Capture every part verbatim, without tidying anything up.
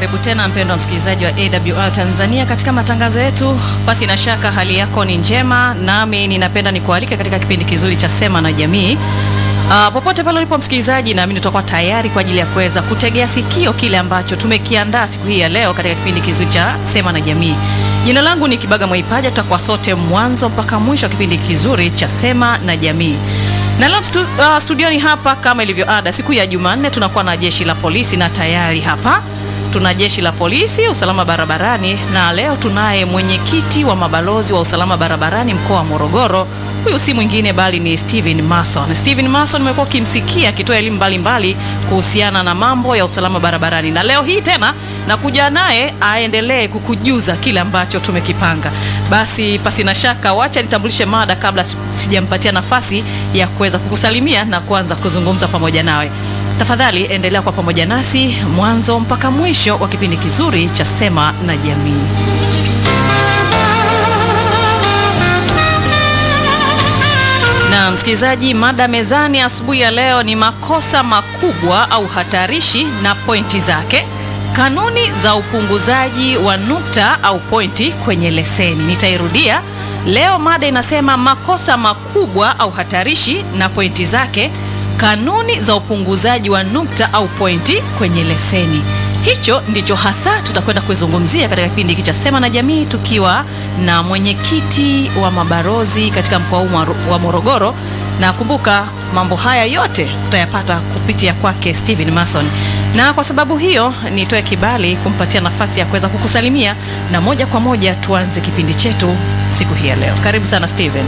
karibu tena mpendwa msikilizaji wa A W R Tanzania katika matangazo yetu. Basi na shaka hali yako ni njema, nami ninapenda nikualike katika kipindi kizuri cha Sema na Jamii. Uh, popote pale ulipo msikilizaji, na mimi tutakuwa tayari kwa ajili ya kuweza kutegea sikio kile ambacho tumekiandaa siku hii ya leo katika kipindi kizuri cha Sema na Jamii. Jina langu ni Kibaga Mwaipaja, tutakuwa sote mwanzo mpaka mwisho wa kipindi kizuri cha Sema na Jamii. Na leo stu, uh, studioni hapa kama ilivyo ada siku ya Jumanne tunakuwa na jeshi la polisi, na tayari hapa tuna jeshi la polisi usalama barabarani, na leo tunaye mwenyekiti wa mabalozi wa usalama barabarani mkoa wa Morogoro. Huyu si mwingine bali ni Steven Mason. Steven Mason nimekuwa kimsikia akitoa elimu mbalimbali kuhusiana na mambo ya usalama barabarani, na leo hii tena nakuja naye aendelee kukujuza kile ambacho tumekipanga. Basi pasi na shaka, wacha nitambulishe mada kabla sijampatia nafasi ya kuweza kukusalimia na kuanza kuzungumza pamoja nawe. Tafadhali endelea kwa pamoja nasi mwanzo mpaka mwisho wa kipindi kizuri cha Sema na Jamii. Na msikilizaji, mada mezani asubuhi ya leo ni makosa makubwa au hatarishi na pointi zake, kanuni za upunguzaji wa nukta au pointi kwenye leseni. Nitairudia leo, mada inasema makosa makubwa au hatarishi na pointi zake, kanuni za upunguzaji wa nukta au pointi kwenye leseni. Hicho ndicho hasa tutakwenda kuzungumzia katika kipindi hiki cha Sema na Jamii, tukiwa na mwenyekiti wa mabalozi katika mkoa wa Morogoro. Na kumbuka mambo haya yote tutayapata kupitia kwake Steven Mason. Na kwa sababu hiyo nitoe kibali kumpatia nafasi ya kuweza kukusalimia, na moja kwa moja tuanze kipindi chetu siku hii ya leo. Karibu sana Steven.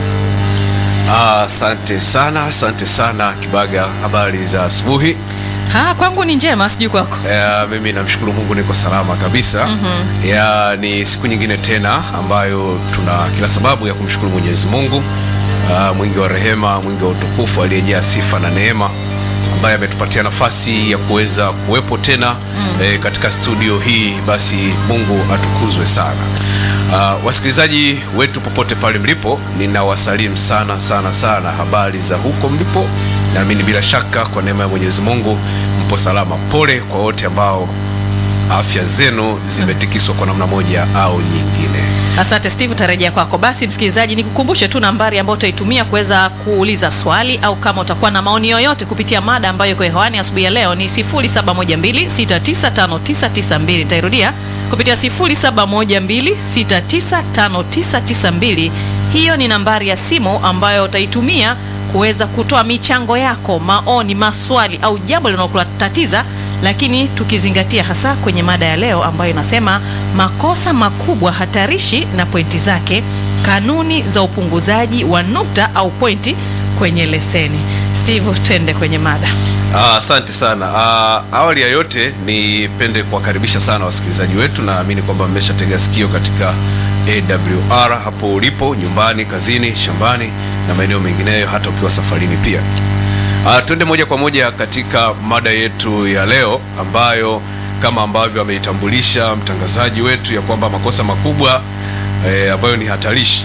Asante uh, sana, asante sana Kibaga. Habari za asubuhi? Ha, kwangu ni njema, sijui kwako. Uh, mimi namshukuru Mungu niko salama kabisa. Mm-hmm. Ya, ni siku nyingine tena ambayo tuna kila sababu ya kumshukuru Mwenyezi Mungu, uh, mwingi wa rehema, mwingi wa utukufu, aliyejaa sifa na neema, ambaye ametupatia nafasi ya kuweza kuwepo tena mm. eh, katika studio hii. Basi Mungu atukuzwe sana. Uh, wasikilizaji wetu popote pale mlipo, ninawasalimu sana sana sana. Habari za huko mlipo? Naamini bila shaka kwa neema ya Mwenyezi Mungu mpo salama. Pole kwa wote ambao afya zenu zimetikiswa kwa namna moja au nyingine. Asante Steve, tarejea kwako. Basi msikilizaji, nikukumbushe tu nambari ambayo utaitumia kuweza kuuliza swali au kama utakuwa na maoni yoyote kupitia mada ambayo iko hewani asubuhi ya leo ni sifuri saba moja mbili sita tisa tano tisa tisa mbili. Nitairudia kupitia sifuri saba moja mbili sita tisa tano tisa tisa mbili. Hiyo ni nambari ya simu ambayo utaitumia kuweza kutoa michango yako, maoni, maswali au jambo linalokutatiza, lakini tukizingatia hasa kwenye mada ya leo ambayo inasema makosa makubwa hatarishi na pointi zake, kanuni za upunguzaji wa nukta au pointi kwenye leseni. Steve, twende kwenye mada. Asante uh, sana. Uh, awali ya yote nipende kuwakaribisha sana wasikilizaji wetu. Naamini kwamba mmeshatega sikio katika A W R hapo ulipo, nyumbani, kazini, shambani na maeneo mengineyo, hata ukiwa safarini pia. Uh, twende moja kwa moja katika mada yetu ya leo, ambayo kama ambavyo ameitambulisha mtangazaji wetu ya kwamba makosa makubwa eh, ambayo ni hatarishi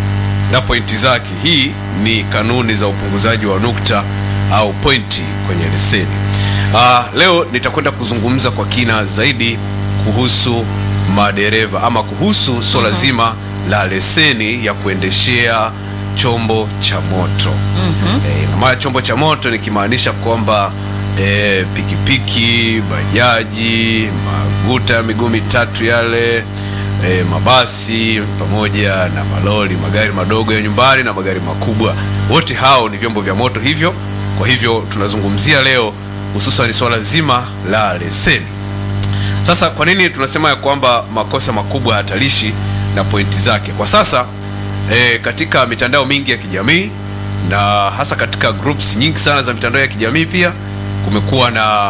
na pointi zake. Hii ni kanuni za upunguzaji wa nukta au pointi kwenye leseni. Uh, leo nitakwenda kuzungumza kwa kina zaidi kuhusu madereva ama kuhusu swala mm-hmm. zima la leseni ya kuendeshea chombo cha moto. Mm-hmm. E, na maana chombo cha moto nikimaanisha kwamba e, pikipiki, bajaji, maguta miguu mitatu yale, e, mabasi pamoja na malori, magari madogo ya nyumbani na magari makubwa, wote hao ni vyombo vya moto hivyo. Kwa hivyo tunazungumzia leo hususan swala zima la leseni. Sasa kwa nini tunasema ya kwamba makosa makubwa hatarishi na pointi zake? Kwa sasa E, katika mitandao mingi ya kijamii na hasa katika groups nyingi sana za mitandao ya kijamii pia kumekuwa na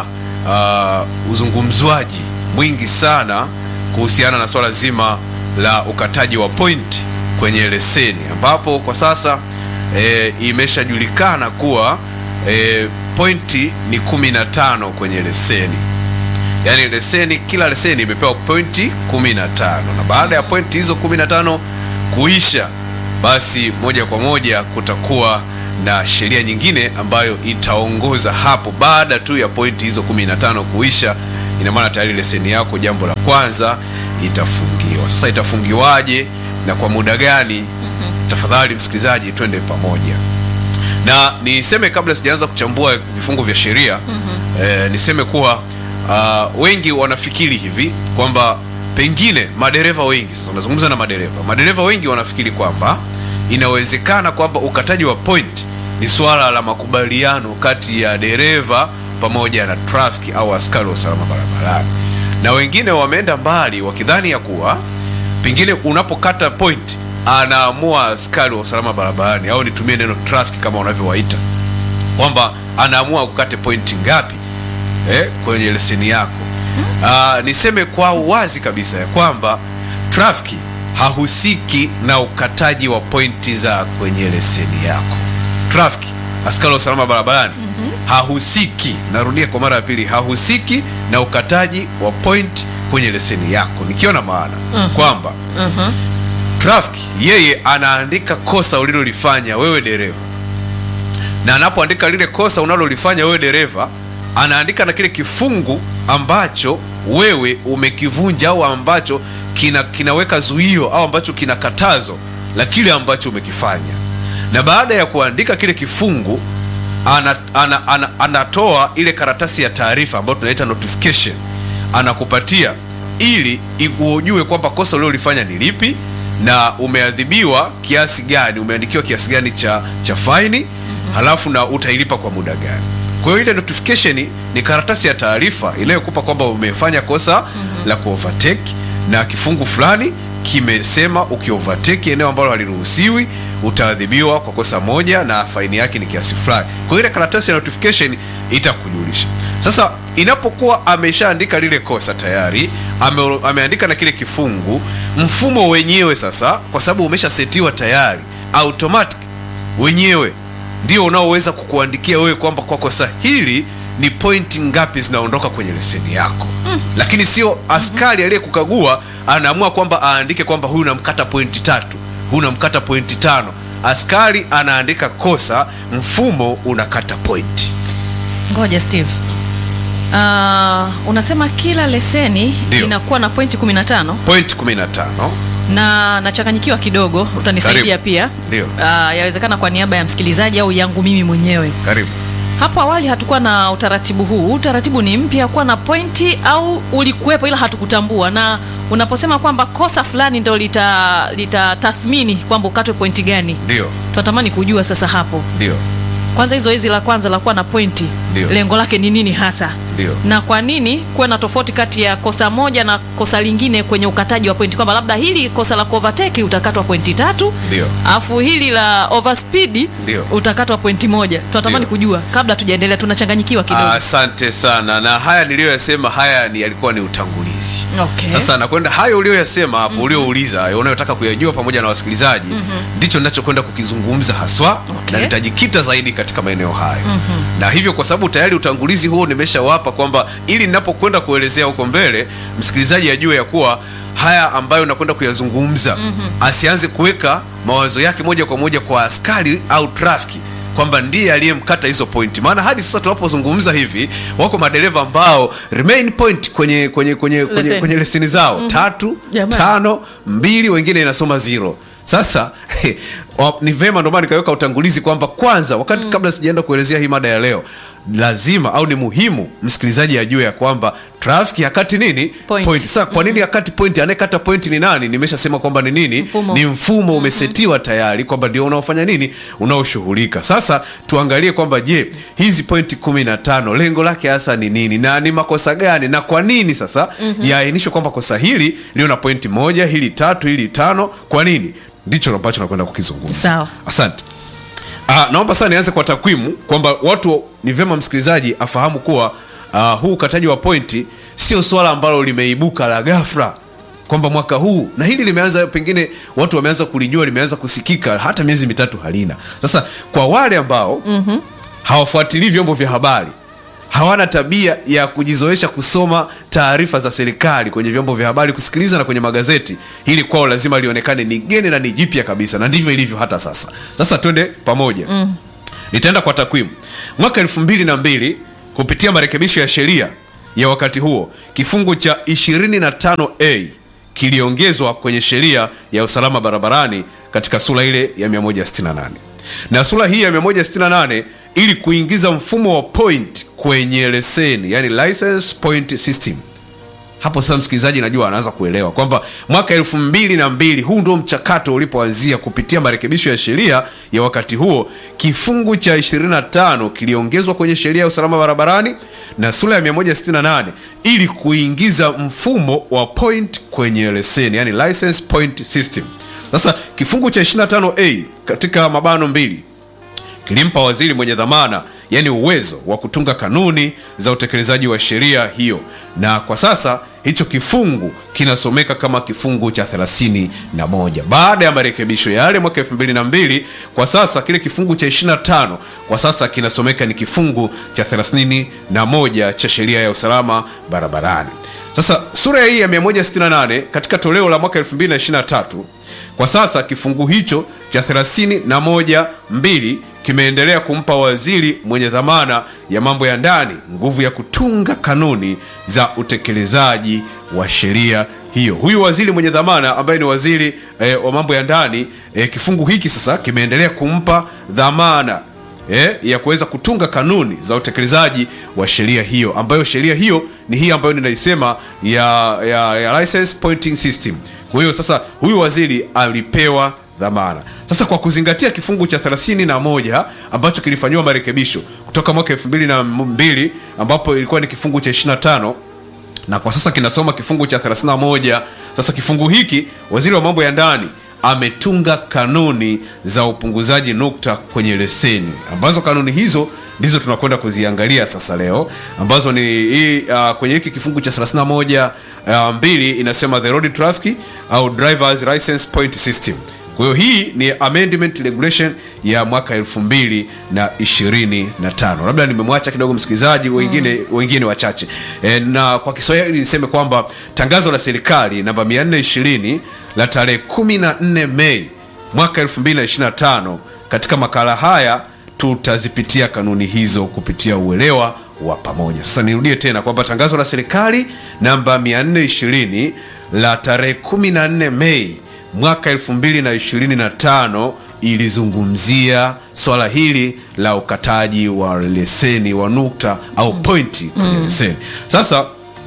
uh, uzungumzwaji mwingi sana kuhusiana na swala zima la ukataji wa point kwenye leseni, ambapo kwa sasa e, imeshajulikana kuwa e, pointi ni kumi na tano kwenye leseni. Yaani leseni, kila leseni imepewa pointi kumi na tano, na baada ya pointi hizo kumi na tano kuisha, basi moja kwa moja kutakuwa na sheria nyingine ambayo itaongoza hapo baada tu ya pointi hizo kumi na tano kuisha, ina maana tayari leseni yako jambo la kwanza itafungiwa. Sasa itafungiwaje na kwa muda gani? Mm-hmm. Tafadhali msikilizaji, twende pamoja. Na niseme kabla sijaanza kuchambua vifungu vya sheria, mm-hmm. eh, niseme kuwa uh, wengi wanafikiri hivi kwamba pengine madereva wengi, sasa nazungumza na madereva, madereva wengi wanafikiri kwamba inawezekana kwamba ukataji wa point ni swala la makubaliano kati ya dereva pamoja na trafiki au askari wa usalama barabarani. Na wengine wameenda mbali wakidhani ya kuwa pengine unapokata point anaamua askari wa usalama barabarani, au nitumie neno trafiki kama unavyowaita, kwamba anaamua kukate point ngapi eh, kwenye leseni yako. Uh, niseme kwa uwazi kabisa ya kwamba trafiki hahusiki na ukataji wa pointi za kwenye leseni yako. Trafiki, askari wa usalama barabarani, mm-hmm. hahusiki, narudia kwa mara ya pili, hahusiki na ukataji wa point kwenye leseni yako. Nikiona maana mm-hmm. kwamba mm-hmm. trafiki yeye anaandika kosa ulilolifanya wewe dereva, na anapoandika lile kosa unalolifanya wewe dereva, anaandika na kile kifungu ambacho wewe umekivunja au ambacho kina kinaweka zuio au ambacho kina katazo la kile ambacho umekifanya. Na baada ya kuandika kile kifungu ana, ana, ana, anatoa ile karatasi ya taarifa ambayo tunaita notification, anakupatia ili ujue kwamba kosa ulilofanya ni lipi na umeadhibiwa kiasi gani, umeandikiwa kiasi gani cha cha faini, mm-hmm. halafu na utailipa kwa muda gani. Kwa hiyo ile notification ni karatasi ya taarifa inayokupa kwamba umefanya kosa, mm-hmm. la kuovertake, na kifungu fulani kimesema ukiovertake eneo ambalo haliruhusiwi utaadhibiwa kwa kosa moja na faini yake ni kiasi fulani. Kwa hiyo ile karatasi ya notification itakujulisha. Sasa inapokuwa ameshaandika lile kosa tayari, ame, ameandika na kile kifungu, mfumo wenyewe sasa, kwa sababu umeshasetiwa tayari, automatic wenyewe ndio unaoweza kukuandikia wewe kwamba kwa kosa hili ni point ngapi zinaondoka kwenye leseni yako. Mm. Lakini sio askari aliyekukagua anaamua kwamba aandike kwamba huyu namkata pointi tatu, huyu namkata pointi tano. Askari anaandika kosa, mfumo unakata pointi. Ngoja Steve. Uh, unasema kila leseni Dio. inakuwa na pointi kumi na tano. Pointi kumi na tano. Na nachanganyikiwa kidogo, utanisaidia pia. Ndio. Uh, yawezekana kwa niaba ya msikilizaji au yangu mimi mwenyewe. Karibu. Hapo awali hatukuwa na utaratibu huu. Utaratibu ni mpya kuwa na pointi, au ulikuwepo ila hatukutambua? Na unaposema kwamba kosa fulani ndio lita litatathmini kwamba ukatwe pointi gani? Ndio. Tunatamani kujua sasa hapo. Ndio. Kwanza hizo hizi la kwanza la kuwa na pointi, lengo lake ni nini hasa? Ndio. Na kwa nini kuwe na tofauti kati ya kosa moja na kosa lingine kwenye ukataji wa pointi, kwamba labda hili kosa la overtake utakatwa pointi tatu, ndio, afu hili la overspeed utakatwa pointi moja? Tunatamani kujua kabla tujaendelea, tunachanganyikiwa kidogo. Asante sana. Na haya niliyoyasema haya ni yalikuwa ni utangulizi. Okay. Sasa nakwenda hayo uliyoyasema hapo, mm-hmm. uliouliza unayotaka kuyajua pamoja na wasikilizaji, mm-hmm. ndicho ninachokwenda kukizungumza haswa. Okay. Na nitajikita zaidi katika maeneo hayo. Mm-hmm. Na hivyo kwa sababu tayari utangulizi huo nimeshawapa kwamba ili ninapokwenda kuelezea huko mbele msikilizaji ajue ya kuwa haya ambayo nakwenda kuyazungumza, mm-hmm. asianze kuweka mawazo yake moja kwa moja kwa askari au trafiki kwamba ndiye aliyemkata hizo pointi. Maana hadi sasa tunapozungumza hivi wako madereva ambao remain point kwenye kwenye kwenye kwenye, kwenye, kwenye leseni zao, mm-hmm. tatu, Jamani. tano, mbili, wengine inasoma zero. Sasa ni vema ndio maana nikaweka utangulizi kwamba kwanza wakati mm. kabla sijaenda kuelezea hii mada ya leo, lazima au ni muhimu msikilizaji ajue ya kwamba trafiki hakati nini point, point. Sasa kwa nini hakati point? Anayekata point ni nani? Nimeshasema kwamba ni nini? Mfumo. Ni mfumo umesetiwa tayari kwamba ndio unaofanya nini, unaoshughulika. Sasa tuangalie kwamba je, hizi pointi kumi na tano lengo lake hasa ni nini na ni makosa gani na kwa nini sasa mm-hmm. yaainishwe kwamba kosa hili lio na pointi moja, hili tatu, hili tano, kwa nini? Ndicho ambacho nakwenda kukizungumza. Sawa. Asante. Ah, naomba sana nianze kwa takwimu kwamba watu ni vema msikilizaji afahamu kuwa uh, huu ukataji wa pointi sio swala ambalo limeibuka la ghafla kwamba mwaka huu, na hili limeanza pengine watu wameanza kulijua, limeanza kusikika hata miezi mitatu halina. Sasa kwa wale ambao mm-hmm. hawafuatilii vyombo vya habari, hawana tabia ya kujizoesha kusoma taarifa za serikali kwenye vyombo vya habari, kusikiliza na kwenye magazeti, hili kwao lazima lionekane ni geni na ni jipya kabisa, na ndivyo ilivyo hata sasa. Sasa twende pamoja. Mm. Nitaenda kwa takwimu. Mwaka elfu mbili na mbili kupitia marekebisho ya sheria ya wakati huo, kifungu cha ishirini na tano A kiliongezwa kwenye sheria ya usalama barabarani katika sura ile ya mia moja sitini na nane. Na sura hii ya mia moja sitini na nane ili kuingiza mfumo wa point kwenye leseni, yani license point system. Hapo sasa msikilizaji najua anaanza kuelewa kwamba mwaka elfu mbili na mbili huu ndio mchakato ulipoanzia kupitia marekebisho ya sheria ya wakati huo. Kifungu cha ishirini na tano kiliongezwa kwenye sheria ya usalama barabarani na sura ya mia moja sitini na nane ili kuingiza mfumo wa point kwenye leseni, yani license point system. Sasa kifungu cha ishirini na tano A katika mabano mbili kilimpa waziri mwenye dhamana, yani uwezo wa kutunga kanuni za utekelezaji wa sheria hiyo, na kwa sasa hicho kifungu kinasomeka kama kifungu cha thelathini na moja. Baada ya marekebisho yale mwaka elfu mbili na mbili, kwa sasa kile kifungu cha ishirini na tano kwa sasa kinasomeka ni kifungu cha thelathini na moja cha sheria ya usalama barabarani. Sasa sura hii ya mia moja sitini na nane katika toleo la mwaka elfu mbili na ishirini na tatu, kwa sasa kifungu hicho cha thelathini na moja mbili kimeendelea kumpa waziri mwenye dhamana ya mambo ya ndani nguvu ya kutunga kanuni za utekelezaji wa sheria hiyo. Huyu waziri mwenye dhamana ambaye ni waziri eh, wa mambo ya ndani, eh, kifungu hiki sasa kimeendelea kumpa dhamana eh, ya kuweza kutunga kanuni za utekelezaji wa sheria hiyo, ambayo sheria hiyo ni hii ambayo ninaisema ya, ya, ya license pointing system. Kwa hiyo sasa huyu waziri alipewa dhamana. Sasa kwa kuzingatia kifungu cha thelathini na moja ambacho kilifanywa marekebisho kutoka mwaka elfu mbili na mbili ambapo ilikuwa ni kifungu cha ishirini na tano na kwa sasa kinasoma kifungu cha thelathini na moja. Sasa kifungu hiki waziri wa mambo ya ndani ametunga kanuni za upunguzaji nukta kwenye leseni, ambazo kanuni hizo ndizo tunakwenda kuziangalia sasa leo, ambazo ni hii uh, kwenye hiki kifungu cha thelathini na moja uh, mbili inasema the road traffic au drivers license point system. Kwa hiyo hii ni amendment regulation ya mwaka elfu mbili na ishirini na tano. Labda nimemwacha kidogo msikilizaji wengine mm. wengine wachache. E, na kwa Kiswahili niseme kwamba tangazo la serikali namba mia nne ishirini la tarehe kumi na nne Mei mwaka elfu mbili na ishirini na tano, katika makala haya tutazipitia kanuni hizo kupitia uelewa wa pamoja. Sasa nirudie tena kwamba tangazo la serikali namba mia nne ishirini la tarehe kumi na nne Mei mwaka elfu mbili na ishirini na tano ilizungumzia swala hili la ukataji wa leseni wa nukta au pointi kwenye leseni. Sasa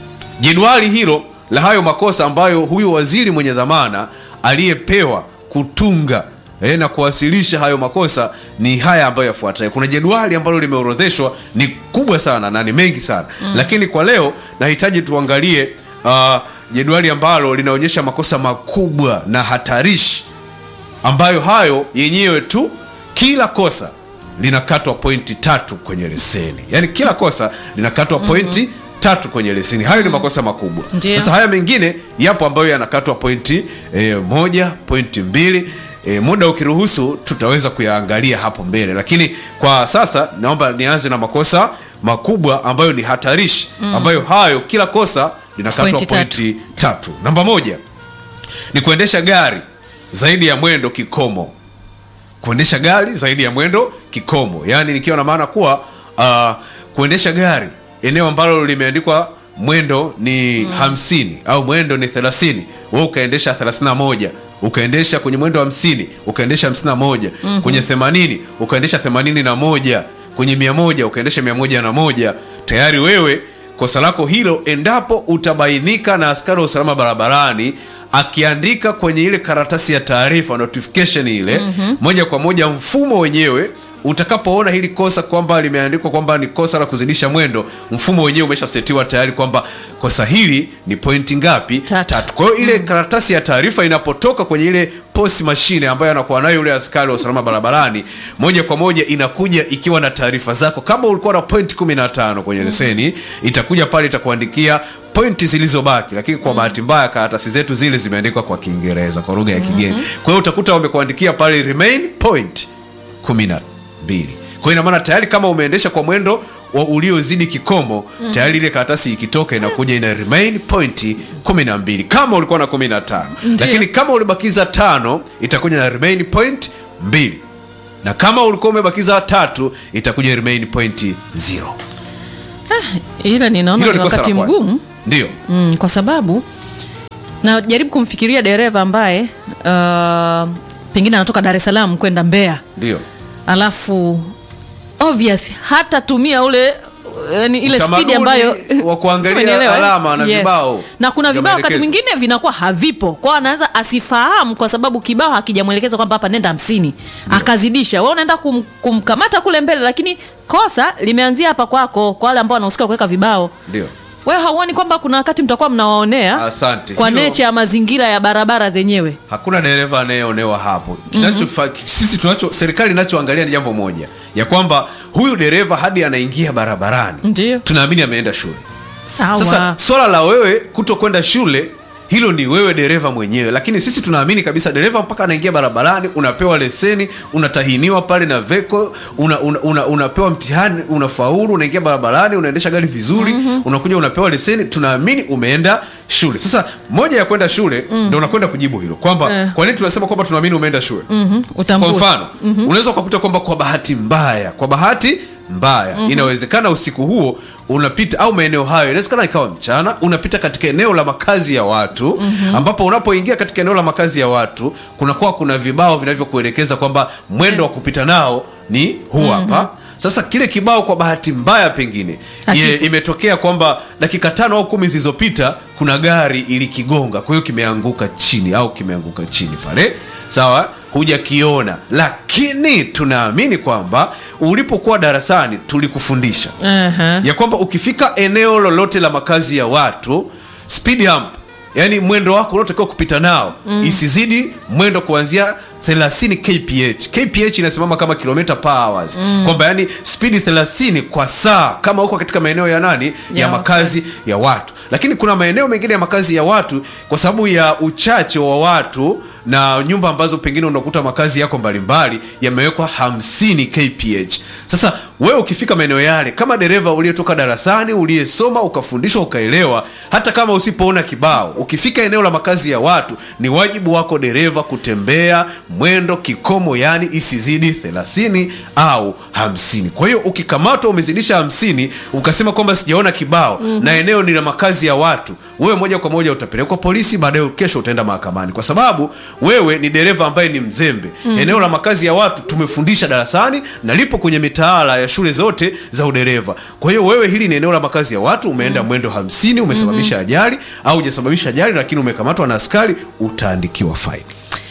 jedwali hilo la hayo makosa ambayo huyu waziri mwenye dhamana aliyepewa kutunga eh, na kuwasilisha hayo makosa ni haya ambayo yafuatayo. Kuna jedwali ambalo limeorodheshwa, ni kubwa sana na ni mengi sana mm. lakini kwa leo nahitaji tuangalie uh, jedwali ambalo linaonyesha makosa makubwa na hatarishi, ambayo hayo yenyewe tu kila kosa linakatwa pointi tatu kwenye leseni. Yani kila kosa linakatwa pointi mm-hmm. tatu kwenye leseni. Hayo ni makosa makubwa. Ndiyo. Sasa haya mengine yapo ambayo yanakatwa pointi e, moja, pointi mbili. E, muda ukiruhusu tutaweza kuyaangalia hapo mbele, lakini kwa sasa naomba nianze na makosa makubwa ambayo ni hatarishi mm. ambayo hayo kila kosa linakatwa pointi tatu. tatu. Namba moja ni kuendesha gari zaidi ya mwendo kikomo. Kuendesha gari zaidi ya mwendo kikomo, yani nikiwa na maana kuwa uh, kuendesha gari eneo ambalo limeandikwa mwendo ni mm. hamsini au mwendo ni thelathini, wewe ukaendesha thelathini na moja, ukaendesha kwenye mwendo hamsini ukaendesha hamsini na moja, mm-hmm. kwenye themanini ukaendesha themanini na moja, kwenye mia moja ukaendesha mia moja na moja, tayari wewe kosa lako hilo, endapo utabainika na askari wa usalama barabarani akiandika kwenye ile karatasi ya taarifa notification ile, mm-hmm. moja kwa moja mfumo wenyewe utakapoona hili kosa kwamba limeandikwa kwamba ni kosa la kuzidisha mwendo, mfumo wenyewe umeshasetiwa tayari kwamba kosa hili ni pointi ngapi? Tatu. Tatu. Kwa hiyo ile mm. karatasi ya taarifa inapotoka kwenye ile post machine ambayo anakuwa nayo yule askari wa usalama barabarani, moja kwa moja inakuja ikiwa na taarifa zako. Kama ulikuwa na pointi kumi na tano kwenye leseni, mm. itakuja pale itakuandikia pointi zilizobaki, lakini kwa bahati mbaya karatasi zetu zile zimeandikwa kwa Kiingereza, kwa lugha ya kigeni. Mm-hmm. Kwa hiyo utakuta wamekuandikia pale remain point kumi na mbili. Kwa hiyo ina maana tayari kama umeendesha kwa mwendo uliozidi kikomo, mm-hmm. tayari ile karatasi ikitoka inakuja ina remain point kumi na mbili kama ulikuwa na kumi na tano. Mm-hmm. Lakini kama ulibakiza tano itakuja na remain point mbili. Na kama ulikuwa umebakiza tatu itakuja remain point zero. Ila ninaona ni wakati mgumu. Ndio. Mm, kwa sababu na jaribu kumfikiria dereva ambaye uh, pengine anatoka Dar es Salaam kwenda Mbeya. Ndio. Alafu obvious hata tumia ule yani ile speed ambayo wa kuangalia alama na yes. vibao. Na kuna vibao wakati mwingine vinakuwa havipo. Kwa anaanza asifahamu kwa sababu kibao hakijamuelekeza kwamba hapa nenda hamsini. Akazidisha. Wewe unaenda kum, kumkamata kule mbele lakini kosa limeanzia hapa kwako kwa wale ambao wanahusika kuweka vibao. Ndio. Wewe hauoni kwamba kuna wakati mtakuwa mnawaonea? Asante. Kwa nature ya mazingira ya barabara zenyewe? Hakuna dereva anayeonewa hapo. Kinacho mm-hmm. sisi tunacho serikali inachoangalia ni jambo moja, ya kwamba huyu dereva hadi anaingia barabarani Ndiyo. tunaamini ameenda shule. Sawa. Sasa swala la wewe kutokwenda shule, hilo ni wewe dereva mwenyewe, lakini sisi tunaamini kabisa dereva mpaka anaingia barabarani, unapewa leseni, unatahiniwa pale na veko, una, una, una, unapewa mtihani, unafaulu, unaingia barabarani, unaendesha gari vizuri, mm-hmm. unakuja unapewa leseni, tunaamini umeenda shule. Sasa moja ya kwenda shule mm. ndio unakwenda kujibu hilo kwamba uh. kwa nini tunasema kwamba tunaamini umeenda shule? Mm-hmm. Kwa mfano, mm-hmm. unaweza kukuta kwamba kwa bahati mbaya, kwa bahati mbaya mm-hmm. inawezekana usiku huo unapita au maeneo hayo, inawezekana ikawa mchana, unapita katika eneo la makazi ya watu mm-hmm. ambapo unapoingia katika eneo la makazi ya watu kunakuwa kuna vibao vinavyokuelekeza kwamba mwendo wa kupita nao ni huu hapa. Mm-hmm. Sasa kile kibao kwa bahati mbaya pengine ye, imetokea kwamba dakika tano au kumi zilizopita kuna gari ilikigonga, kwa hiyo kimeanguka chini au kimeanguka chini pale. Sawa, hujakiona, lakini tunaamini kwamba ulipokuwa darasani tulikufundisha uh-huh. ya kwamba ukifika eneo lolote la makazi ya watu, speed hump, yani mwendo wako unaotakiwa kupita nao mm. isizidi mwendo kuanzia thelathini kph. Kph inasimama kama kilomita per hours. Mm. Kwamba yani speed thelathini kwa saa kama uko katika maeneo ya nani ya, ya makazi ya watu. Lakini kuna maeneo mengine ya makazi ya watu kwa sababu ya uchache wa watu na nyumba ambazo pengine unakuta makazi yako mbalimbali yamewekwa hamsini kph. Sasa wewe ukifika maeneo yale kama dereva uliyetoka darasani, uliyesoma, ukafundishwa, ukaelewa, hata kama usipoona kibao, ukifika eneo la makazi ya watu ni wajibu wako dereva kutembea mwendo kikomo, yani isizidi thelathini au hamsini. Kwa hiyo ukikamatwa umezidisha hamsini ukasema kwamba sijaona kibao mm-hmm. na eneo ni la makazi ya watu, wewe moja kwa moja utapelekwa polisi, baadaye kesho utaenda mahakamani kwa sababu wewe ni dereva ambaye ni mzembe. Mm-hmm. Eneo la makazi ya watu tumefundisha darasani na lipo kwenye mitaala ya shule zote za udereva. Kwa hiyo wewe hili ni eneo la makazi ya watu, umeenda mm-hmm. mwendo hamsini, umesababisha mm-hmm. ajali au hujasababisha ajali lakini umekamatwa na askari, utaandikiwa faini.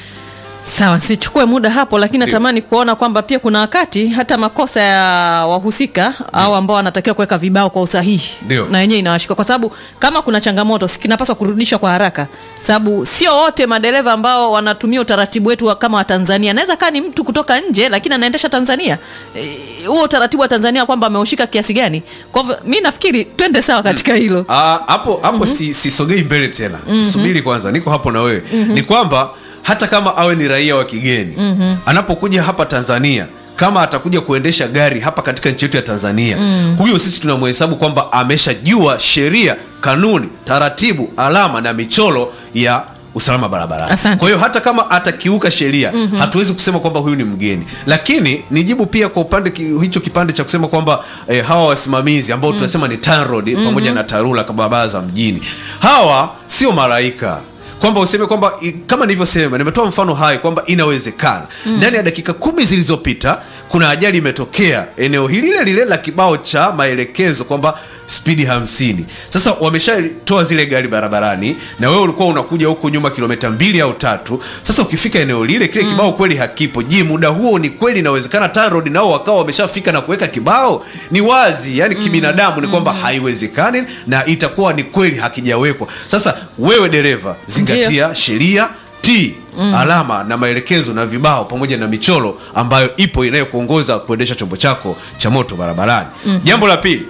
Sawa, sichukue muda hapo, lakini natamani kuona kwamba pia kuna wakati hata makosa ya wahusika Dio. au ambao wanatakiwa kuweka vibao kwa usahihi Dio. na yenyewe inawashika, kwa sababu kama kuna changamoto kinapaswa kurudishwa kwa haraka, sababu sio wote madereva ambao wanatumia utaratibu wetu kama wa Tanzania. Naweza kaa ni mtu kutoka nje lakini anaendesha Tanzania. Huo e, utaratibu wa Tanzania kwamba ameushika kiasi gani. Kwa hivyo mimi nafikiri twende sawa katika hilo. Ah, hapo hapo mm-hmm. si sisogei mbele tena. Mm-hmm. Subiri kwanza, niko hapo na wewe. Mm-hmm. Ni kwamba hata kama awe ni raia wa kigeni mm-hmm. anapokuja hapa Tanzania, kama atakuja kuendesha gari hapa katika nchi yetu ya Tanzania, mm. huyo sisi tunamhesabu kwamba ameshajua sheria, kanuni, taratibu, alama na michoro ya usalama barabarani. Kwa hiyo hata kama atakiuka sheria mm-hmm. hatuwezi kusema kwamba huyu ni mgeni. Lakini nijibu pia kwa upande hicho kipande cha kusema kwamba eh, hawa wasimamizi ambao mm. tunasema ni TANROADS mm-hmm. pamoja na TARURA kama barabara za mjini, hawa sio malaika kwamba useme kwamba kama nilivyosema, nimetoa mfano hai kwamba inawezekana ndani mm. ya dakika kumi zilizopita kuna ajali imetokea eneo hili lile lile la kibao cha maelekezo kwamba speed hamsini. Sasa wameshatoa zile gari barabarani na wewe ulikuwa unakuja huko nyuma kilomita mbili au tatu. Sasa ukifika eneo lile kile mm. kibao kweli hakipo. Je, muda huo ni kweli inawezekana TANROADS nao wakao wameshafika na kuweka kibao? Ni wazi, yani mm. kibinadamu ni kwamba mm. haiwezekani na itakuwa ni kweli hakijawekwa. Sasa wewe dereva zingatia sheria, T Mm. alama na maelekezo na vibao pamoja na michoro ambayo ipo inayokuongoza kuendesha chombo chako cha moto barabarani. Mm-hmm. Jambo la pili.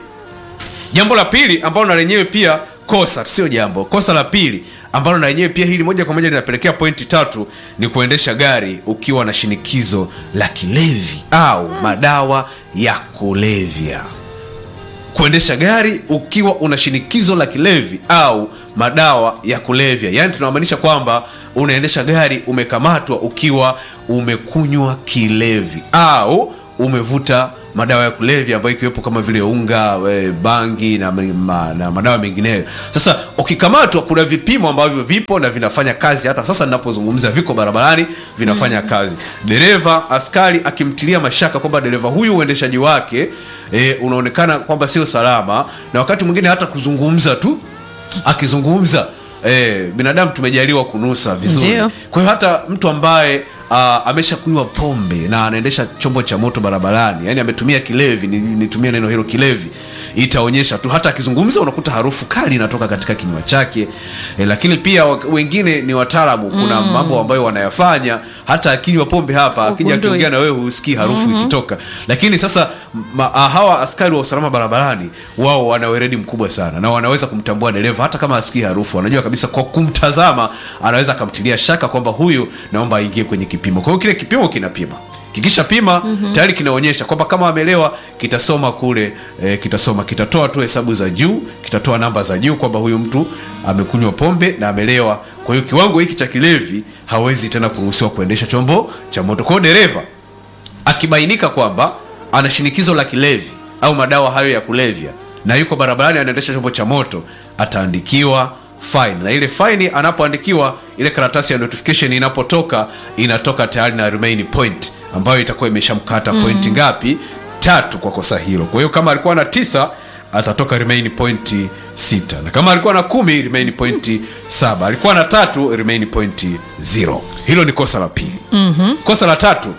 Jambo la pili ambalo na lenyewe pia kosa, sio jambo. Kosa la pili ambalo na lenyewe pia hili moja kwa moja linapelekea pointi tatu ni kuendesha gari ukiwa na shinikizo la kilevi au madawa ya kulevya. Kuendesha gari ukiwa una shinikizo la kilevi au madawa ya kulevya. Yaani tunamaanisha kwamba unaendesha gari umekamatwa ukiwa umekunywa kilevi au umevuta madawa ya kulevya ambayo ikiwepo kama vile unga, we, bangi na, ma, na madawa mengineyo. Sasa ukikamatwa kuna vipimo ambavyo vipo na vinafanya kazi, hata sasa ninapozungumza viko barabarani vinafanya mm. kazi. Dereva askari akimtilia mashaka kwamba dereva huyu uendeshaji wake e, unaonekana kwamba sio salama, na wakati mwingine hata kuzungumza tu akizungumza e, binadamu tumejaliwa kunusa vizuri. Kwa hiyo hata mtu ambaye Uh, ameshakunywa pombe na anaendesha chombo cha moto barabarani, yani ametumia kilevi, nitumie neno hilo kilevi, itaonyesha tu hata akizungumza unakuta harufu kali inatoka katika kinywa chake. E, lakini pia wengine ni wataalamu, kuna mm. mambo ambayo wanayafanya hata akinywa pombe hapa akija akiongea na wewe husikii harufu mm-hmm. ikitoka. Lakini sasa ma, hawa askari wa usalama barabarani wao wana weledi mkubwa sana na wanaweza kumtambua dereva hata kama asikii harufu. Wanajua kabisa kwa kumtazama anaweza kumtilia shaka kwamba huyu naomba aingie kwenye kipimo. Kwa hiyo kile kipimo kinapima. Kikisha pima mm-hmm. tayari kinaonyesha kwamba kama amelewa, kitasoma kule e, kitasoma kitatoa tu hesabu za juu, kitatoa namba za juu kwamba huyu mtu amekunywa pombe na amelewa. Kwa hiyo kiwango hiki cha kilevi hawezi tena kuruhusiwa kuendesha chombo cha moto. Kwa hiyo dereva akibainika kwamba ana shinikizo la kilevi au madawa hayo ya kulevya na yuko barabarani anaendesha chombo cha moto, ataandikiwa fine. Na ile fine anapoandikiwa, ile karatasi ya notification inapotoka, inatoka tayari na remain point ambayo itakuwa imeshamkata mm. point ngapi? Tatu kwa kosa hilo. Kwa hiyo kama alikuwa na tisa atatoka remain point sita, na kama alikuwa na kumi remain point saba, alikuwa na tatu remain point zero. Hilo ni kosa la pili. Mm-hmm. Kosa la tatu.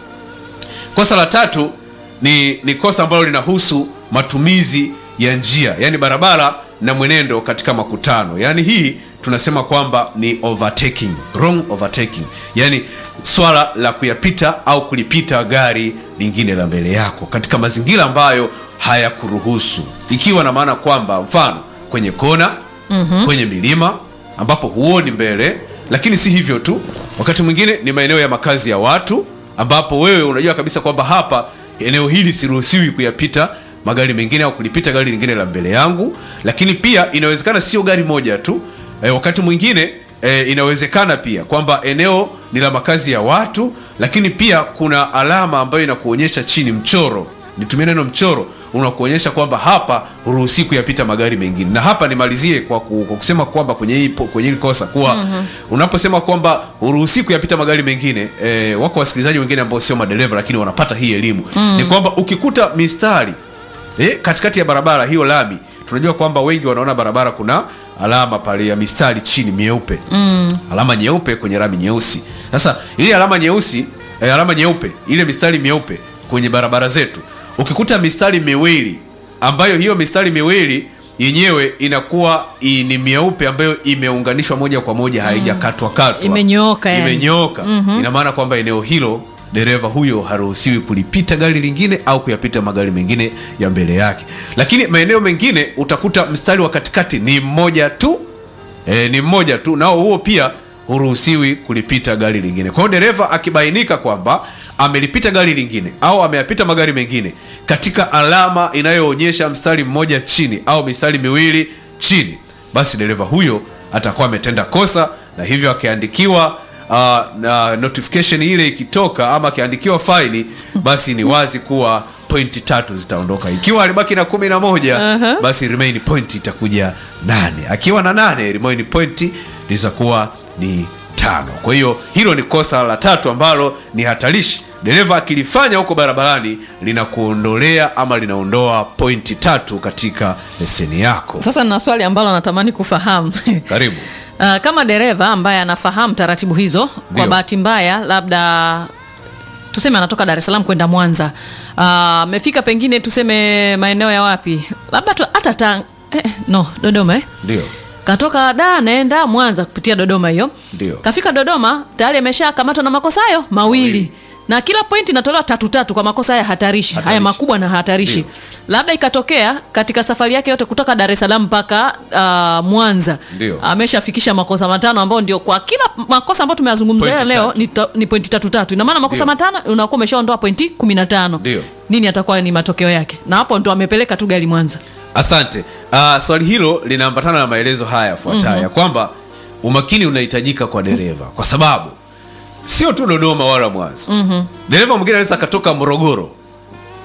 Kosa la tatu ni ni kosa ambalo linahusu matumizi ya njia, yani barabara na mwenendo katika makutano. Yani hii tunasema kwamba ni overtaking, wrong overtaking. Yani swala la kuyapita au kulipita gari lingine la mbele yako katika mazingira ambayo hayakuruhusu. Ikiwa na maana kwamba mfano kwenye kona, mm-hmm. kwenye milima ambapo huoni mbele, lakini si hivyo tu. Wakati mwingine ni maeneo ya makazi ya watu ambapo wewe unajua kabisa kwamba hapa eneo hili siruhusiwi kuyapita magari mengine au kulipita gari lingine la mbele yangu. Lakini pia inawezekana sio gari moja tu. E, wakati mwingine e, inawezekana pia kwamba eneo ni la makazi ya watu, lakini pia kuna alama ambayo inakuonyesha chini, mchoro. Nitumie neno mchoro, unakuonyesha kwamba hapa huruhusi kuyapita magari mengine. Na hapa nimalizie kwa, ku, kwa kusema kwamba kwenye hii kwenye hili kosa kuwa mm-hmm. unaposema kwamba huruhusi kuyapita magari mengine, e, wako wasikilizaji wengine ambao sio madereva lakini wanapata hii elimu. Mm. Ni kwamba ukikuta mistari eh, katikati ya barabara hiyo lami, tunajua kwamba wengi wanaona barabara kuna alama pale ya mistari chini mieupe. Mm. Alama nyeupe kwenye rami nyeusi. Sasa ile alama nyeusi, eh, alama nyeupe, ile mistari mieupe kwenye barabara zetu, ukikuta mistari miwili ambayo hiyo mistari miwili yenyewe inakuwa ni mieupe ambayo imeunganishwa moja kwa moja, haijakatwa katwa, imenyooka yani. Imenyooka. Mm-hmm. Ina maana kwamba eneo hilo dereva huyo haruhusiwi kulipita gari lingine au kuyapita magari mengine ya mbele yake. Lakini maeneo mengine utakuta mstari wa katikati ni mmoja tu. E, ni mmoja tu, nao huo pia huruhusiwi kulipita gari lingine. Kwa hiyo dereva akibainika kwamba amelipita gari lingine au ameyapita magari mengine katika alama inayoonyesha mstari mmoja chini au mistari miwili chini, basi dereva huyo atakuwa ametenda kosa, na hivyo akiandikiwa Uh, na notification ile ikitoka ama akiandikiwa faini, basi ni wazi kuwa pointi tatu zitaondoka. Ikiwa alibaki na kumi na moja, uh-huh. basi remain point itakuja nane. Akiwa na nane, remain point lizakuwa ni tano. Kwa hiyo hilo ni kosa la tatu ambalo ni hatarishi. Dereva akilifanya huko barabarani linakuondolea ama linaondoa pointi tatu katika leseni yako. Sasa na swali ambalo natamani kufahamu. Karibu. Uh, kama dereva ambaye anafahamu taratibu hizo, kwa bahati mbaya labda tuseme anatoka Dar es Salaam kwenda Mwanza, amefika uh, pengine tuseme maeneo ya wapi, labda hata ta eh, no Dodoma eh ndio katoka Dar naenda Mwanza kupitia Dodoma hiyo, ndio kafika Dodoma tayari ameshakamatwa na makosa hayo mawili, na kila point inatolewa tatu tatu kwa makosa haya hatarishi, hatarishi. Haya makubwa na hatarishi. Dio. Labda ikatokea katika safari yake yote kutoka Dar es Salaam mpaka uh, Mwanza ameshafikisha makosa matano ambao ndio kwa kila makosa ambayo tumeyazungumzia leo ni, ta, ni pointi tatu tatu. Ina maana makosa Dio. matano unakuwa umeshaondoa pointi kumi na tano. Dio. Nini atakuwa ni matokeo yake? Na hapo ndo amepeleka tu gari Mwanza. Asante. Uh, swali hilo linaambatana na maelezo haya yafuatayo, mm-hmm. kwamba umakini unahitajika kwa dereva kwa sababu sio tu Dodoma wala Mwanza. Mm-hmm. Dereva mwingine anaweza katoka Morogoro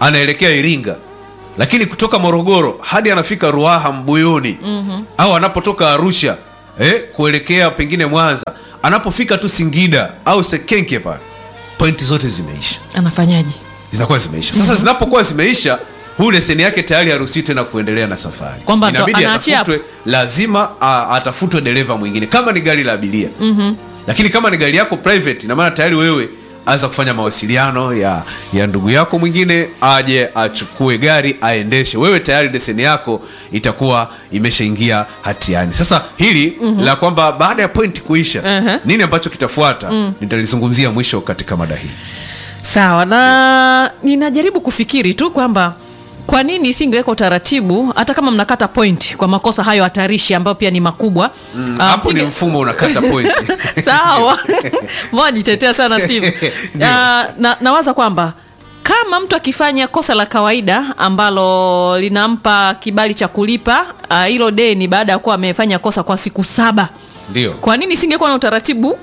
anaelekea Iringa, lakini kutoka Morogoro hadi anafika Ruaha Mbuyuni, mm-hmm. au anapotoka Arusha eh, kuelekea pengine Mwanza, anapofika tu Singida au Sekenke pale, pointi zote zimeisha. Anafanyaje? Zinakuwa zimeisha. Sasa zinapokuwa zimeisha, huyu leseni yake tayari haruhusiwi tena kuendelea na safari. Kwamba inabidi atafutwe, lazima a, atafutwe dereva mwingine kama ni gari la abiria. Mm-hmm. Lakini kama ni gari yako private, ina maana tayari wewe anza kufanya mawasiliano ya ya ndugu yako mwingine aje achukue gari aendeshe. Wewe tayari leseni yako itakuwa imeshaingia hatiani. Sasa hili mm-hmm. la kwamba baada ya point kuisha, uh-huh. nini ambacho kitafuata, mm. nitalizungumzia mwisho katika mada hii. Sawa, na ninajaribu kufikiri tu kwamba kwa nini isingeweka utaratibu hata kama mnakata point kwa makosa hayo hatarishi ambayo pia ni makubwa. Mm, hapo um, singe... ni mfumo unakata point. Sawa. Mwajitetea sana Steve. uh, na nawaza kwamba kama mtu akifanya kosa la kawaida ambalo linampa kibali cha kulipa hilo uh, deni baada ya kuwa amefanya kosa kwa siku saba. Ndio. Kwa nini singekuwa na utaratibu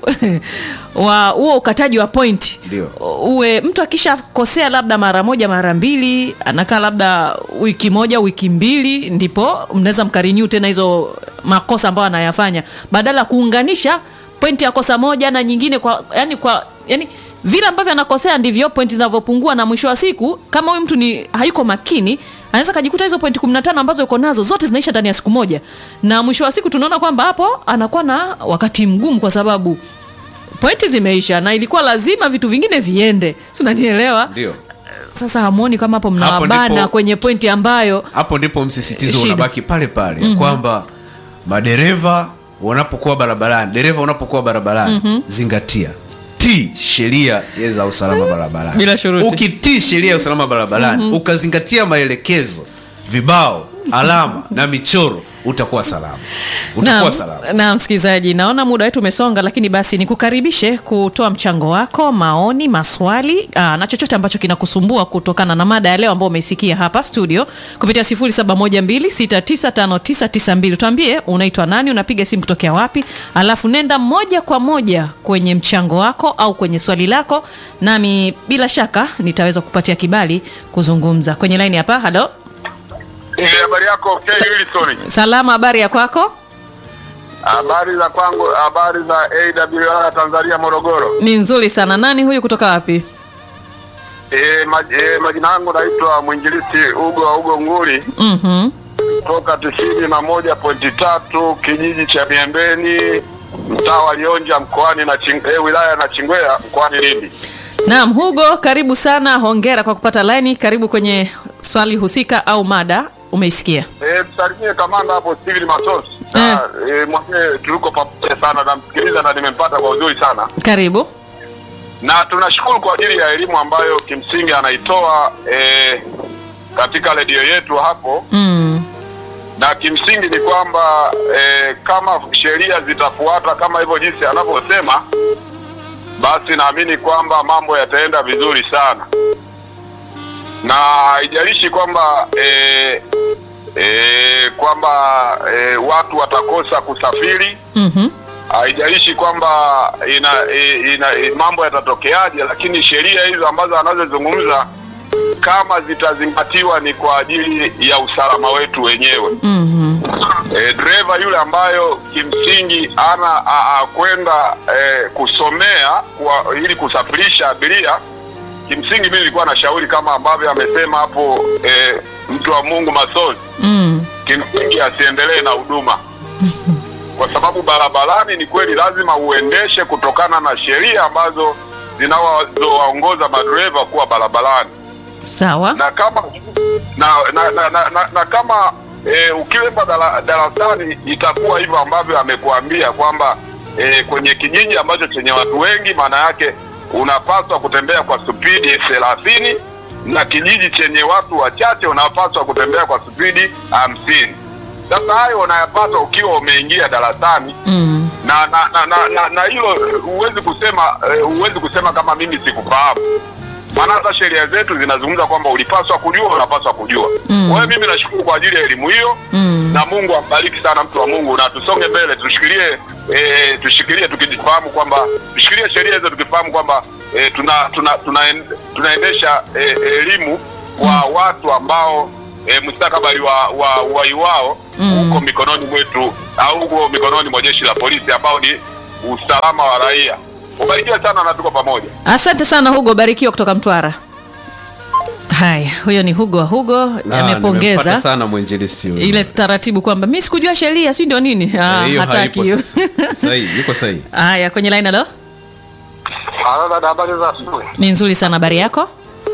wa huo ukataji wa point? Ndio. Uwe mtu akisha kosea labda mara moja mara mbili, anakaa labda wiki moja wiki mbili, ndipo mnaweza mkarenew tena hizo makosa ambayo anayafanya, badala kuunganisha point ya kosa moja na nyingine, kwa yani kwa yani vile ambavyo anakosea ndivyo point zinavyopungua, na mwisho wa siku kama huyu mtu ni hayuko makini, anaweza kujikuta hizo point kumi na tano ambazo yuko nazo zote zinaisha ndani ya siku moja, na mwisho wa siku tunaona kwamba hapo anakuwa na wakati mgumu kwa sababu pointi zimeisha na ilikuwa lazima vitu vingine viende. Si unanielewa? Ndio. Sasa hamuoni kama hapo mnawabana kwenye pointi ambayo hapo ndipo msisitizo unabaki pale pale, mm-hmm. kwamba madereva wanapokuwa barabarani, dereva unapokuwa barabarani, mm-hmm. zingatia tii sheria za usalama barabarani. Bila shuruti. Ukitii sheria ya usalama barabarani, mm-hmm. ukazingatia maelekezo, vibao, alama na michoro, utakuwa salama. Utakuwa na, salama. Na msikilizaji, naona muda wetu umesonga, lakini basi nikukaribishe kutoa mchango wako, maoni, maswali, aa, na chochote ambacho kinakusumbua kutokana na mada ya leo ambayo umeisikia hapa studio kupitia sifuri saba moja mbili sita tisa tano tisa tisa mbili. Tuambie unaitwa nani, unapiga simu kutokea wapi, alafu nenda moja kwa moja kwenye mchango wako au kwenye swali lako, nami bila shaka nitaweza kupatia kibali kuzungumza. Kwenye line hapa, hello. Eh, habari yako K Wilson? Salama, habari ya kwako? Habari za kwangu, habari za A W R Tanzania Morogoro. Ni nzuri sana. Nani huyu kutoka wapi? Eh, maj, eh majina yangu naitwa Mwinjilisti Ugo Ugo Nguri. Mhm. Kutoka tisini na moja pointi tatu kijiji cha Miembeni, mtaa wa Lionja mkoani na ching, eh, wilaya na Chingwea mkoani Lindi. Naam, Hugo, karibu sana. Hongera kwa kupata line. Karibu kwenye swali husika au mada umeisikia. Eh, msalimie kamanda hapo Steven Matos. Eh. Eh, mwake tuliko pamoja sana na msikiliza na nimempata kwa uzuri sana. Karibu. Na tunashukuru kwa ajili ya elimu ambayo kimsingi anaitoa eh, katika redio yetu hapo. Mm. Na kimsingi ni kwamba eh, kama sheria zitafuata kama hivyo jinsi anavyosema, basi naamini kwamba mambo yataenda vizuri sana. Na haijalishi kwamba eh, eh, kwamba eh, watu watakosa kusafiri. Mhm. Haijalishi kwamba ina, ina, ina mambo yatatokeaje, lakini sheria hizo ambazo anazozungumza kama zitazingatiwa ni kwa ajili ya usalama wetu wenyewe. Mhm. E, driver yule ambayo kimsingi ana kwenda e, kusomea kwa, ili kusafirisha abiria, kimsingi mimi nilikuwa na shauri kama ambavyo amesema hapo e, mtu wa Mungu Masozi. Mm. Kimsingi asiendelee na huduma. Kwa sababu barabarani ni kweli lazima uendeshe kutokana na sheria ambazo zinawaongoza madereva kuwa barabarani. Sawa. Na kama na na na, na, na, na kama e, ukiwepa darasani itakuwa hivyo ambavyo amekuambia kwamba e, kwenye kijiji ambacho chenye watu wengi, maana yake unapaswa kutembea kwa spidi thelathini, na kijiji chenye watu wachache unapaswa kutembea kwa spidi hamsini. Sasa hayo unayapata ukiwa umeingia darasani. Mm. Na na na na, na, na hilo huwezi kusema huwezi kusema kama mimi sikufahamu. Maana hata sheria zetu zinazungumza kwamba ulipaswa kujua, unapaswa kujua. Mm. Kwa hiyo mimi nashukuru kwa ajili ya elimu hiyo. Mm. Na Mungu ambariki sana mtu wa Mungu, na tusonge mbele, tushikilie eh tushikilie tukifahamu kwamba tushikilie sheria hizo tukifahamu kwamba eh, tuna tuna tunaendesha tuna, tuna elimu wa watu ambao e, mustakabali wa wa uhai wao Mm. huko mikononi mwetu au huko mikononi mwa jeshi la polisi ambao ni usalama wa raia. Ubarikiwe sana na tuko pamoja. Asante sana Hugo, barikiwa kutoka Mtwara. Haya, huyo ni Hugo wa Hugo, amepongeza nimempata sana mwinjilisti huyo. ile taratibu kwamba mimi sikujua sheria, si ndio nini? Ah, Eh, hataki hiyo. Sahihi, yuko sahihi. Haya, kwenye line alo. Halo, habari za asubuhi. Ni nzuri sana, habari yako?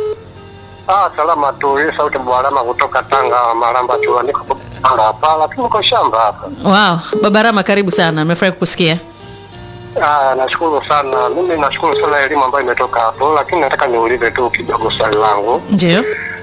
Ah, salama tu. Hii sauti Bwarama kutoka Tanga, Maramba tu. Niko Tanga hapa, lakini niko shamba hapa. Wow, Baba Rama karibu sana. Nimefurahi kukusikia. Ah, nashukuru sana. Mimi nashukuru sana elimu ambayo imetoka hapo, lakini nataka niulize tu kidogo swali langu. Ndio.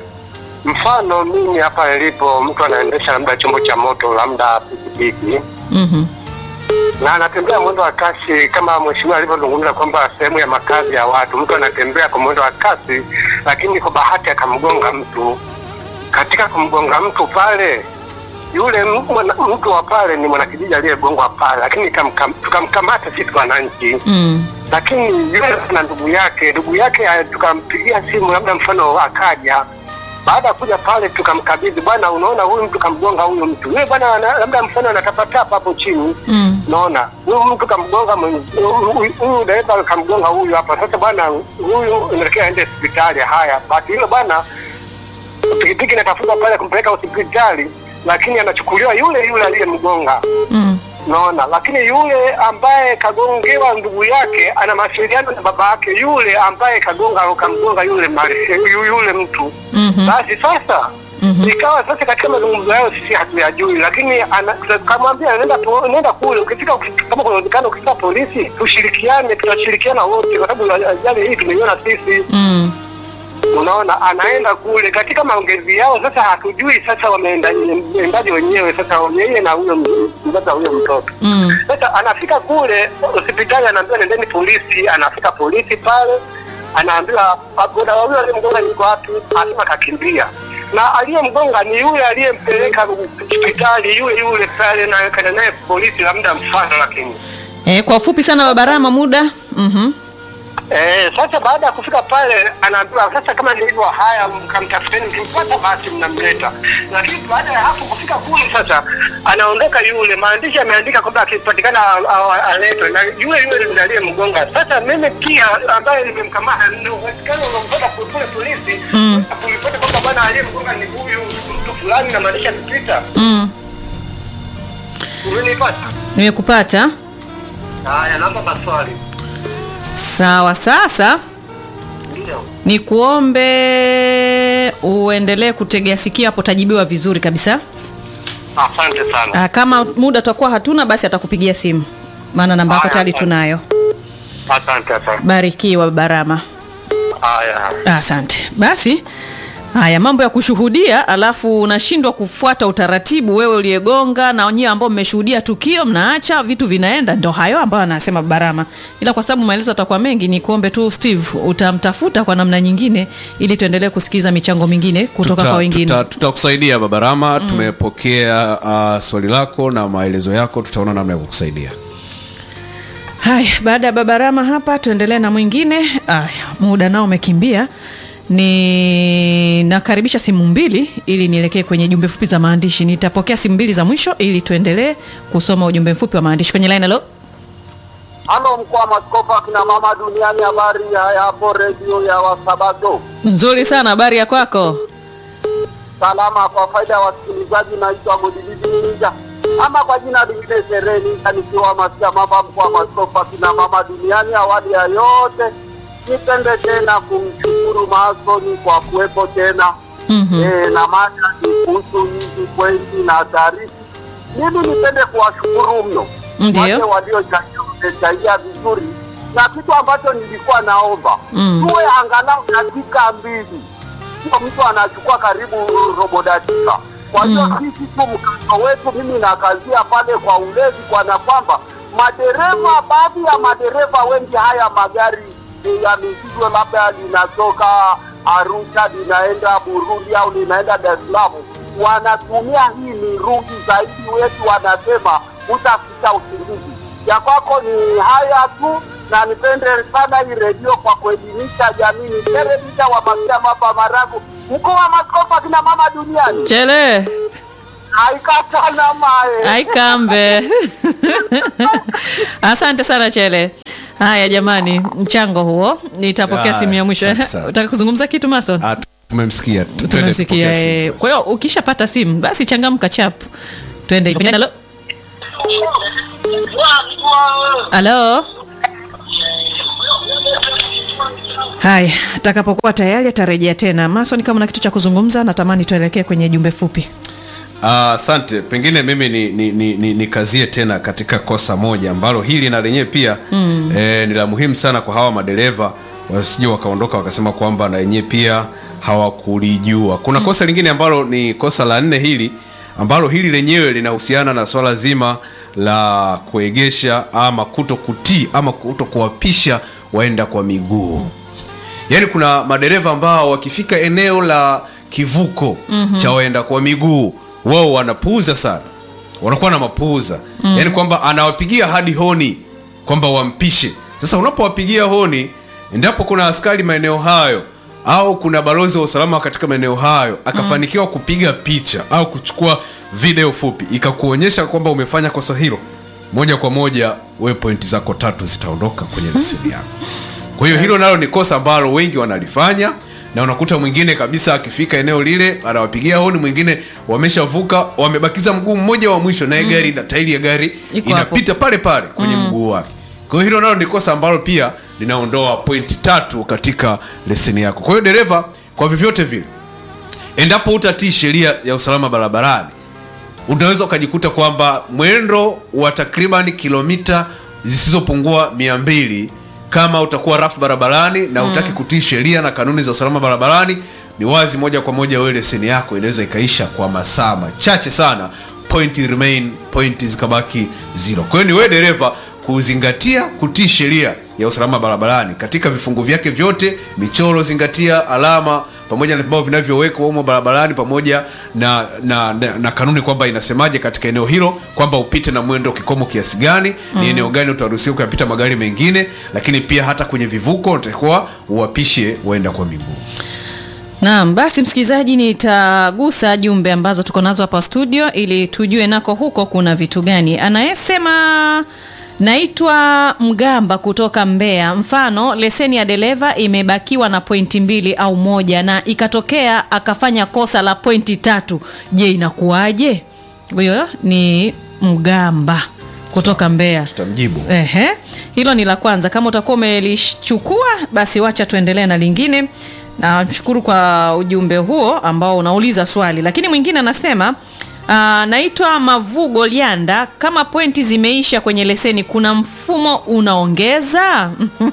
Mfano mimi hapa nilipo, mtu anaendesha labda chombo cha moto, labda pikipiki. Mhm. Na anatembea mwendo wa kasi kama mheshimiwa alivyozungumza kwamba sehemu ya makazi ya watu, mtu anatembea kwa mwendo wa kasi, lakini kwa bahati akamgonga mtu. Katika kumgonga mtu pale, yule mtu wa pale ni mwanakijiji aliyegongwa pale, lakini tukamkamata sisi wananchi. Mm. Lakini yule na ndugu yake, ndugu yake tukampigia simu, labda mfano akaja. Baada ya kuja pale tukamkabidhi, bwana, unaona huyu mtu kamgonga huyu mtu. Yule bwana labda mfano anatapatapa hapo chini. Mm. Unaona, huyu mtu kamgonga, huyu dereva kamgonga huyu hapa. Sasa bwana, huyu inatakiwa aende hospitali. Haya, basi yule bwana pikipiki inatafuta pale kumpeleka hospitali, lakini anachukuliwa yule yule aliyemgonga. Mm. Unaona, lakini yule ambaye kagongewa ndugu yake ana mawasiliano na baba yake yule ambaye kagonga au kamgonga yule mali yule mtu. Mhm. Basi sasa Mhm. ikawa sasa katika mazungumzo yao sisi hatuyajui, lakini akamwambia nenda nenda kule, ukifika kama kuna uwezekano ukifika polisi tushirikiane, tutashirikiana wote kwa sababu ajali hii tumeiona sisi. Mm. Unaona, anaenda kule katika maongezi yao. Sasa hatujui sasa wameenda endaje wenyewe, sasa yeye na huyo mzazi huyo mtoto. Mm. Sasa anafika kule hospitali, anaambiwa nendeni polisi. Anafika polisi pale, anaambiwa boda huyo aliyemgonga yuko wapi? Anasema kakimbia. Na aliyemgonga ni yule aliyempeleka hospitali, yule yule pale, na kana naye polisi la muda mfano. Lakini Eh, kwa ufupi sana Baba Rama muda. Mhm. Eh, sasa baada ya kufika pale anaambiwa sasa kama nilivyo, haya mkamtafuteni, mkimpata basi mnamleta. Lakini baada ya hapo kufika kule sasa anaondoka yule, maandishi ameandika kwamba akipatikana aletwe, na yule yule ndiye aliyemgonga. Sasa mimi pia ambaye nimemkamata ndio wasikana wanampata kule polisi, Mm. kulipata kwamba bwana aliyemgonga ni huyu mtu fulani na maandishi yakipita. Mm. Umenipata? Nimekupata. Haya, naomba maswali. Sawa, sasa Ndio. ni kuombe uendelee kutegea sikio hapo, tajibiwa vizuri kabisa. Asante sana. Ah, kama muda tutakuwa hatuna basi atakupigia simu, maana namba yako Haya, tayari asante. tunayo. Asante asante. Barikiwa Baba Rama. Haya. Asante. Basi haya mambo ya kushuhudia alafu unashindwa kufuata utaratibu, wewe uliyegonga na wenyewe ambao mmeshuhudia tukio mnaacha vitu vinaenda, ndo hayo ambayo anasema Barama. Ila kwa sababu maelezo yatakuwa mengi, ni kuombe tu Steve utamtafuta kwa namna nyingine ili tuendelee kusikiza michango mingine kutoka Tuta- kwa wengine. tuta- Tutakusaidia Baba Rama. Mm. Tumepokea uh, swali lako na maelezo yako, tutaona namna ya kukusaidia. Haya, baada ya Baba Rama hapa tuendelee na mwingine. Haya, muda nao umekimbia. Ni nakaribisha simu mbili ili nielekee kwenye jumbe fupi za maandishi. Nitapokea simu mbili za mwisho ili tuendelee kusoma ujumbe mfupi wa maandishi kwenye line. Hello. Halo, mkuu wa maskofu akina mama duniani, habari ya hapo redio ya Wasabato. Nzuri sana, habari ya kwako? Salama. Kwa faida ya wasikilizaji, naitwa Godilizi Ninja ama kwa jina lingine Sereni, nikiwa masia mama, mkuu wa maskofu akina mama duniani. Awali ya yote nipende tena kumshukuru Maasoni kwa kuwepo tena. Mhm. Eh, na mada ni kuhusu hizi kweli na taarifa. Mimi nipende kuwashukuru mno Ndio. wale waliochangia vizuri, na kitu ambacho nilikuwa naomba Mm. tuwe angalau dakika mbili, sio mtu anachukua karibu robo dakika. Kwa hiyo Mm. sisi tu mkazo wetu, mimi nakazia pale kwa ulezi, kwa na kwamba madereva, baadhi ya madereva wengi, haya magari ya mizigo labda linatoka Arusha linaenda Burundi au linaenda Dar es Salaam, wanatumia hii mirungi zaidi. Wetu wanasema utaficha usingizi. Ya kwako ni haya tu, na nipende sana hii redio kwa kuelimisha jamii. Ni Teremita wa Masia Mapa Maragu, mkuu wa maskofu kina mama duniani. Chele. Aikatana mae. Aikambe. Asante sana Chele. Haya jamani, mchango huo. Nitapokea simu ya mwisho. Unataka kuzungumza kitu Mason? Ah, tumemsikia. Tumemsikia. Eh, kwa hiyo ukishapata simu basi changamka chap. Twende. Hello. Hello. Haya, atakapokuwa tayari atarejea tena. Mason, kama una kitu cha kuzungumza, natamani tuelekee kwenye jumbe fupi. Asante. Uh, pengine mimi ni, ni, ni, ni, ni kazie tena katika kosa moja ambalo hili na lenyewe pia mm. eh, ni la muhimu sana kwa hawa madereva wasije wakaondoka wakasema kwamba na lenyewe pia hawakulijua. Kuna mm. kosa lingine ambalo ni kosa la nne hili ambalo hili lenyewe linahusiana na swala zima la kuegesha ama kutokutii ama kutokuwapisha waenda kwa miguu. Yaani kuna madereva ambao wakifika eneo la kivuko mm-hmm. cha waenda kwa miguu wao wanapuuza sana. Wanakuwa na mapuuza. Mm-hmm. Yaani kwamba anawapigia hadi honi kwamba wampishe. Sasa unapowapigia honi endapo kuna askari maeneo hayo au kuna balozi wa usalama katika maeneo hayo akafanikiwa kupiga picha au kuchukua video fupi ikakuonyesha kwamba umefanya kosa hilo, moja kwa moja wewe pointi zako tatu zitaondoka kwenye leseni yako. Kwa hiyo hilo nalo ni kosa ambalo wengi wanalifanya, na unakuta mwingine kabisa akifika eneo lile anawapigia honi, mwingine wameshavuka wamebakiza mguu mmoja wa mwisho na mm. gari na tairi ya gari Iko inapita hapo pale pale kwenye mm. mguu wake. Kwa hiyo hilo nalo ni kosa ambalo pia linaondoa pointi tatu katika leseni yako. Kwa hiyo dereva, kwa vyovyote vile, endapo utatii sheria ya usalama barabarani, unaweza ukajikuta kwamba mwendo wa takriban kilomita zisizopungua mia mbili kama utakuwa rafu barabarani na utaki mm. kutii sheria na kanuni za usalama barabarani, ni wazi moja kwa moja wewe leseni yako inaweza ikaisha kwa masaa machache sana, point remain, point zikabaki zero. Kwa hiyo ni wewe dereva kuzingatia kutii sheria ya usalama barabarani katika vifungu vyake vyote, michoro zingatia, alama pamoja na vibao vinavyowekwa humo barabarani, pamoja na na, na, na kanuni kwamba inasemaje katika eneo hilo, kwamba upite na mwendo kikomo kiasi gani, mm. ni eneo gani utaruhusiwa kupita magari mengine, lakini pia hata kwenye vivuko unatakiwa uwapishe waenda kwa miguu. Naam, basi msikilizaji, nitagusa jumbe ambazo tuko nazo hapa studio ili tujue nako huko kuna vitu gani. Anayesema naitwa Mgamba kutoka Mbeya. Mfano, leseni ya dereva imebakiwa na pointi mbili au moja na ikatokea akafanya kosa la pointi tatu. Je, inakuwaje? Huyo ni Mgamba kutoka Mbeya. Tutamjibu. Ehe. Hilo ni la kwanza. Kama utakuwa umelichukua basi wacha tuendelee na lingine. Na mshukuru kwa ujumbe huo ambao unauliza swali. Lakini mwingine anasema Uh, naitwa Mavugo Lianda, kama pointi zimeisha kwenye leseni kuna mfumo unaongeza?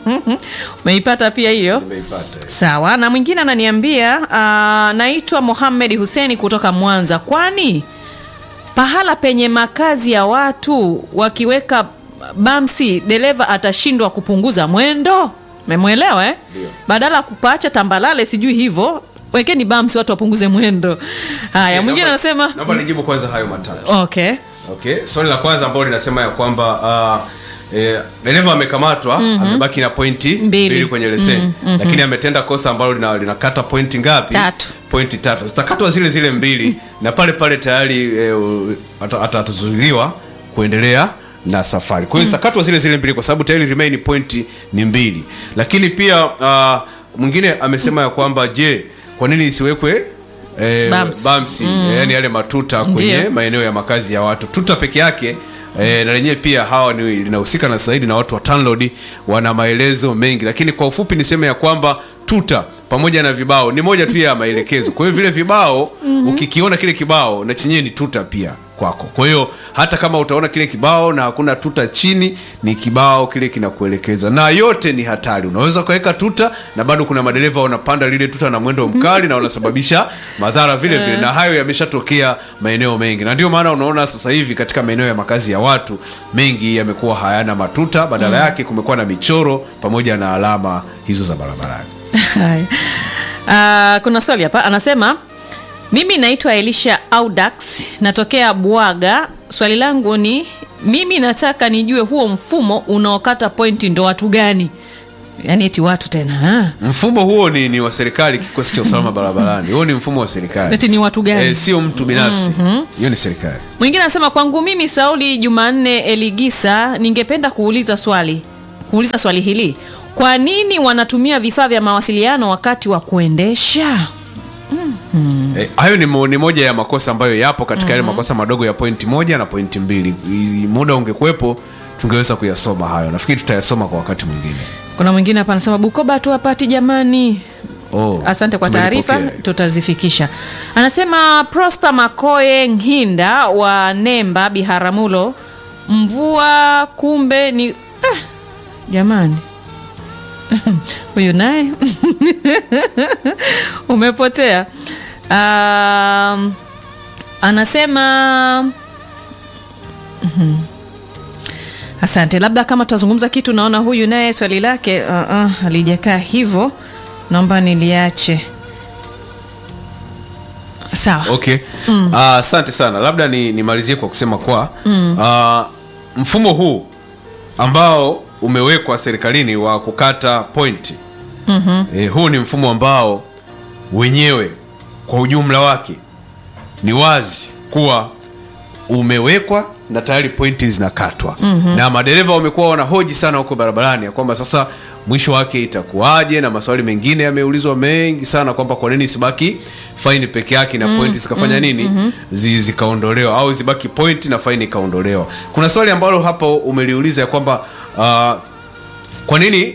Umeipata pia hiyo? Nimeipata. Sawa. Na mwingine ananiambia uh, naitwa Mohamed Hussein kutoka Mwanza, kwani pahala penye makazi ya watu wakiweka bamsi dereva atashindwa kupunguza mwendo? Umemuelewa eh? Dio. Badala kupaacha tambalale sijui hivyo, wekeni bumps watu wapunguze mwendo. Haya, okay, mwingine anasema naomba nijibu kwanza hayo matatu. Okay. Okay, swali la kwanza ambalo linasema ya kwamba uh, eh, dereva amekamatwa, mm-hmm. amebaki na pointi mbili kwenye leseni, mm-hmm. lakini ametenda kosa ambalo lina linakata pointi ngapi? Tatu. Pointi tatu. Zitakatwa zile zile mbili na pale pale tayari eh, atazuiliwa kuendelea na safari. Kwa hiyo zitakatwa zile zile mbili kwa sababu tayari remain pointi ni mbili. Lakini pia uh, mwingine amesema ya kwamba je, kwa nini isiwekwe eh, Bams. bamsi mm. yani yale matuta kwenye Ndiyo. maeneo ya makazi ya watu. Tuta peke yake eh, na lenyewe pia hawa ni linahusika na zaidi na watu wa Tanlod, wana maelezo mengi, lakini kwa ufupi niseme ya kwamba tuta pamoja na vibao ni moja tu ya maelekezo. Kwa hiyo vile vibao mm-hmm. ukikiona kile kibao na chenyewe ni tuta pia kwako. Kwa hiyo hata kama utaona kile kibao na hakuna tuta chini, ni kibao kile kinakuelekeza. Na yote ni hatari. Unaweza kuweka tuta na bado kuna madereva wanapanda lile tuta na mwendo mkali na wanasababisha madhara vile vile. Na hayo yameshatokea maeneo mengi. Na ndio maana unaona sasa hivi katika maeneo ya makazi ya watu mengi yamekuwa hayana matuta, badala mm. yake kumekuwa na michoro pamoja na alama hizo za barabarani. uh, kuna swali hapa anasema, mimi naitwa Elisha Audax, natokea Buaga. Swali langu ni mimi nataka nijue huo mfumo unaokata pointi ndo watu gani? Yaani eti watu tena ha? Mfumo huo ni, ni wa serikali, kikosi cha usalama barabarani. Huo ni mfumo wa serikali. Eti ni watu gani? Eh, sio mtu binafsi. Mhm. Hiyo ni serikali. Mwingine anasema kwangu mimi Sauli Jumanne Eligisa, ningependa kuuliza swali. Kuuliza swali hili. Kwa nini wanatumia vifaa vya mawasiliano wakati wa kuendesha? Mm-hmm. Eh, hayo ni, mo, ni moja ya makosa ambayo yapo katika yale mm-hmm. makosa madogo ya pointi moja na pointi mbili. I, muda ungekuepo tungeweza kuyasoma hayo. Nafikiri tutayasoma kwa wakati mwingine. Kuna mwingine hapa anasema Bukoba tu hapati jamani. Oh, asante kwa taarifa, tutazifikisha. Anasema Prosper Makoye Nginda wa Nemba Biharamulo, mvua kumbe ni eh, jamani. Huyu naye umepotea. Um, anasema mhm. Asante, labda kama tutazungumza kitu, naona huyu naye swali lake uh, uh, halijakaa hivyo, naomba niliache. Sawa. Okay. Mm. Asante uh, sana. Labda ni nimalizie kwa kusema kwa mm. uh, mfumo huu ambao umewekwa serikalini wa kukata pointi. Mhm. Eh, huu ni mfumo ambao wenyewe kwa ujumla wake ni wazi kuwa umewekwa na tayari pointi zinakatwa. Mm-hmm. Na madereva wamekuwa wanahoji sana huko barabarani ya kwamba sasa mwisho wake itakuwaje, na maswali mengine yameulizwa mengi sana kwamba kwa nini sibaki faini peke yake na pointi zikafanya nini mm-hmm. zikaondolewa, au zibaki pointi na faini ikaondolewa. Kuna swali ambalo hapo umeliuliza ya kwamba uh, kwa nini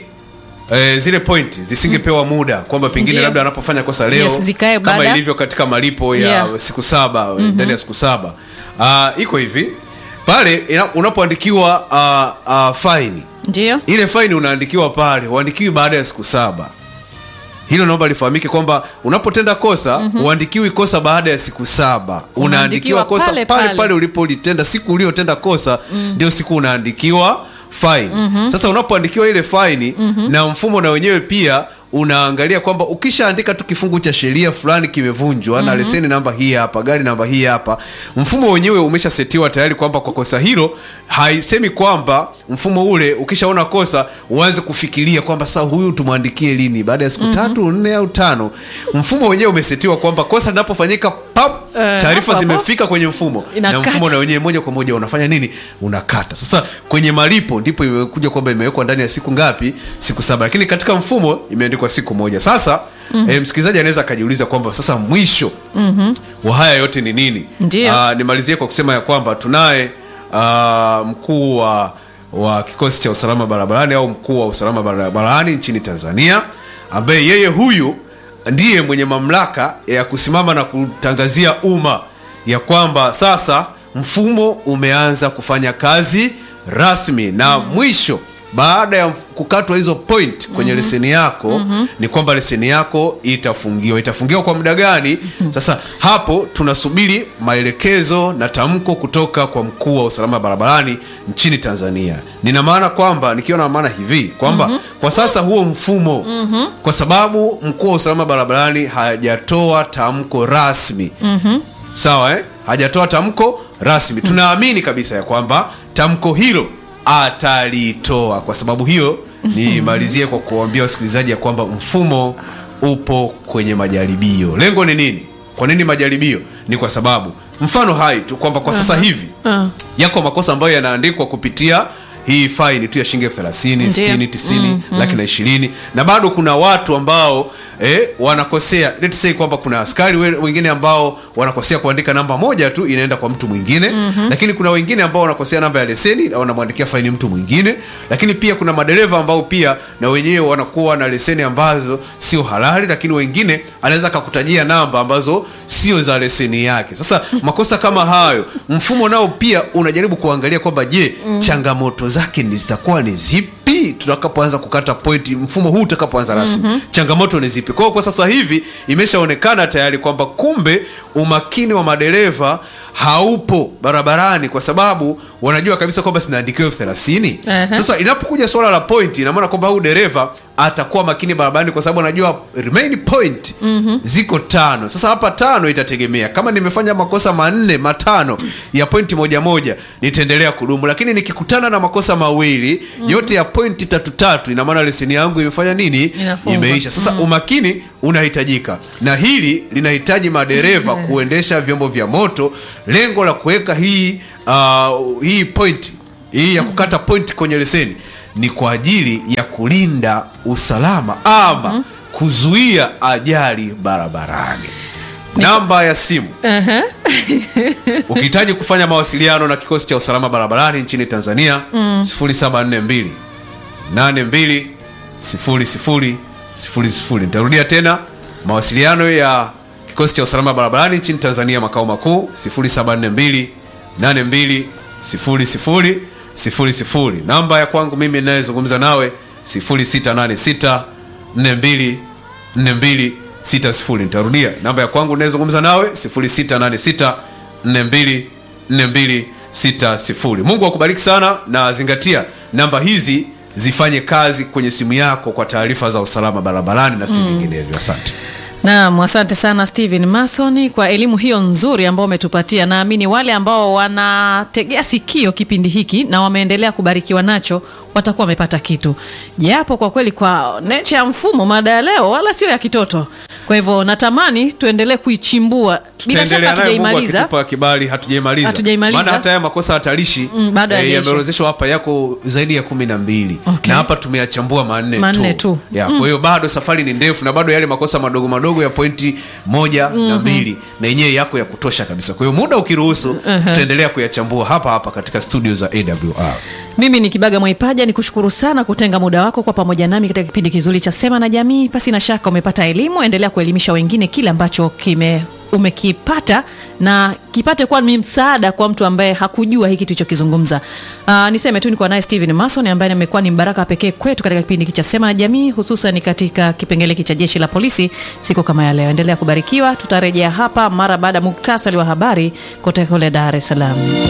E, zile pointi zisingepewa muda kwamba pengine Ndiyo. labda anapofanya kosa leo yes, kama bada. ilivyo katika malipo ya yeah. siku saba ndani mm-hmm. ya siku saba. Uh, iko hivi pale unapoandikiwa uh, uh, faini. Ndiyo. Ile faini unaandikiwa pale, uandikiwi baada ya siku saba. Hilo naomba lifahamike kwamba unapotenda kosa mm-hmm. uandikiwi kosa baada ya siku saba. Unaandikiwa kosa pale pale, pale, pale ulipolitenda, siku uliyotenda kosa ndio mm. siku unaandikiwa fine. Mm-hmm. Sasa unapoandikiwa ile fine mm-hmm. na mfumo na wenyewe pia unaangalia kwamba ukishaandika tu kifungu cha sheria fulani kimevunjwa mm-hmm. na leseni namba hii hapa, gari namba hii hapa, mfumo wenyewe umeshasetiwa tayari kwamba kwa kosa hilo haisemi kwamba mfumo ule ukishaona kosa uanze kufikiria kwamba sasa huyu tumwandikie lini, baada ya siku mm-hmm. tatu, nne au tano. Mfumo wenyewe umesetiwa kwamba kosa linapofanyika pap uh, taarifa zimefika kwenye mfumo inakata. Na mfumo na wenyewe moja kwa moja unafanya nini? Unakata. Sasa kwenye malipo ndipo imekuja kwamba imewekwa ndani ya siku ngapi? Siku saba. Lakini katika mfumo imeandikwa siku moja. Sasa mm-hmm. eh, msikilizaji anaweza akajiuliza kwamba sasa mwisho mm-hmm. wa haya yote ni nini? Uh, nimalizie kwa kusema ya kwamba tunaye uh, mkuu wa wa kikosi cha usalama barabarani au mkuu wa usalama barabarani nchini Tanzania, ambaye yeye huyu ndiye mwenye mamlaka ya kusimama na kutangazia umma ya kwamba sasa mfumo umeanza kufanya kazi rasmi na mm. mwisho baada ya kukatwa hizo point kwenye mm-hmm. leseni yako mm-hmm. ni kwamba leseni yako itafungiwa. Itafungiwa kwa muda gani? Mm-hmm. Sasa hapo tunasubiri maelekezo na tamko kutoka kwa mkuu wa usalama barabarani nchini Tanzania. Nina maana kwamba nikiwa na maana hivi kwamba mm-hmm. kwa sasa huo mfumo mm-hmm. kwa sababu mkuu wa usalama barabarani hajatoa tamko rasmi. Mm-hmm. Sawa eh? Hajatoa tamko rasmi. Mm-hmm. Tunaamini kabisa ya kwamba tamko hilo atalitoa. Kwa sababu hiyo nimalizie kwa kuambia wasikilizaji ya kwamba mfumo upo kwenye majaribio. Lengo ni nini? Kwa nini majaribio? Ni kwa sababu mfano hai tu kwamba kwa sasa hivi uh-huh. yako makosa ambayo yanaandikwa kupitia hii faini tu ya shilingi elfu thelathini, sitini, tisini, mm, mm. laki na ishirini, na bado kuna watu ambao eh, wanakosea. Let's say kwamba kuna askari wengine ambao wanakosea kuandika namba moja tu inaenda kwa mtu mwingine, mm-hmm. lakini kuna wengine ambao wanakosea namba ya leseni na wanamwandikia faini mtu mwingine, lakini pia kuna madereva ambao pia na wenyewe wanakuwa na leseni ambazo sio halali, lakini wengine anaweza kukutajia namba ambazo sio za leseni yake. Sasa makosa kama hayo mfumo nao pia unajaribu kuangalia kwamba je, mm. changamoto zake ni zitakuwa ni zipi tutakapoanza kukata point mfumo huu utakapoanza rasmi. Mm-hmm. Changamoto ni zipi? Kwa kwa sasa hivi imeshaonekana tayari kwamba kumbe umakini wa madereva haupo barabarani, kwa sababu wanajua kabisa kwamba sinaandikiwa elfu thelathini. Uh-huh. Sasa inapokuja swala la point ina maana kwamba huyu dereva atakuwa makini barabarani, kwa sababu anajua remain point mm-hmm. ziko tano. Sasa hapa tano itategemea kama nimefanya makosa manne matano ya pointi moja moja, nitaendelea kudumu, lakini nikikutana na makosa mawili mm-hmm. yote ya pointi tatu tatu, ina maana leseni yangu imefanya nini? Inafungwa. Imeisha. Sasa mm-hmm. umakini unahitajika, na hili linahitaji madereva mm-hmm. kuendesha vyombo vya moto. Lengo la kuweka hii uh, hii point hii ya kukata point kwenye leseni ni kwa ajili ya kulinda usalama ama mm-hmm. kuzuia ajali barabarani. Namba ya simu uh-huh. ukihitaji kufanya mawasiliano na kikosi cha usalama barabarani nchini Tanzania mm. sifuri saba nne mbili nane mbili sifuri sifuri sifuri sifuri. Nitarudia tena, mawasiliano ya kikosi cha usalama barabarani nchini Tanzania makao makuu sifuri saba nne mbili nane mbili sifuri sifuri sifuri sifuri. Namba ya kwangu mimi ninayezungumza nawe sifuri sita nane sita nne mbili nne mbili sita sifuri. Nitarudia, namba ya kwangu ninayezungumza nawe sifuri sita nane sita nne mbili nne mbili sita sifuri. Mungu akubariki sana, na zingatia namba hizi zifanye kazi kwenye simu yako kwa taarifa za usalama barabarani na si vinginevyo. Mm. Asante. Naam, asante sana Steven Mason kwa elimu hiyo nzuri ambayo umetupatia. Naamini wale ambao wanategea sikio kipindi hiki na wameendelea kubarikiwa nacho watakuwa wamepata kitu. Japo kwa kweli kwa nature ya mfumo mada ya leo wala sio ya kitoto. Kwa hivyo natamani tuendelee kuichimbua. Bila shaka hatujaimaliza. Tupa kibali hatujaimaliza. Hatujaimaliza. Maana hata haya makosa hatarishi mm, e, yameorodheshwa hapa yako zaidi ya kumi na mbili. Okay. Na hapa tumeyachambua manne tu. Manne tu. Ya, mm. Kwa hiyo bado safari ni ndefu na bado yale makosa madogo madogo ya pointi moja mm-hmm. na mbili na yenyewe yako ya kutosha kabisa. Kwa hiyo muda ukiruhusu uh-huh. tutaendelea kuyachambua hapa hapa katika studio za A W R. Mimi ni Kibaga Mwaipaja, nikushukuru sana kutenga muda wako kwa pamoja nami katika kipindi kizuri cha Sema na Jamii. Pasi na shaka umepata elimu, endelea kuelimisha wengine kile ambacho kime umekipata na kipate kwa msaada kwa mtu ambaye hakujua hiki tulichokizungumza. Uh, niseme tu niko naye Steven Mason ambaye amekuwa ni mbaraka pekee kwetu katika kipindi hiki cha Sema na Jamii, hususan katika kipengele hiki cha jeshi la polisi siku kama ya leo. Endelea kubarikiwa, tutarejea hapa mara baada ya muktasari wa habari kutoka kule Dar es Salaam.